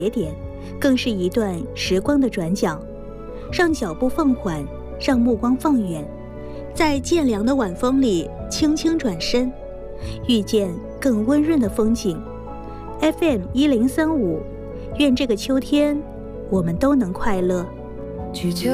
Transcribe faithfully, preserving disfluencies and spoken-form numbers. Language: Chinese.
节点，更是一段时光的转角，让脚步放缓，让目光放远，在渐凉的晚风里轻轻转身，遇见更温润的风景。 F M 一零三五，愿这个秋天我们都能快乐。 去秋